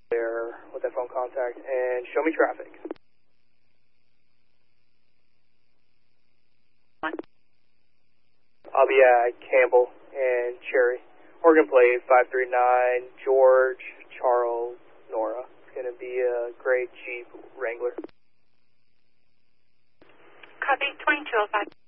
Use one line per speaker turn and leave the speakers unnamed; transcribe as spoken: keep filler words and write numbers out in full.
there with that phone contact and show me traffic. I'll be at Campbell and Cherry. Oregon plate five three nine, George, Charles, Nora. It's going to be a gray Jeep Wrangler.
Copy, twenty-two oh five.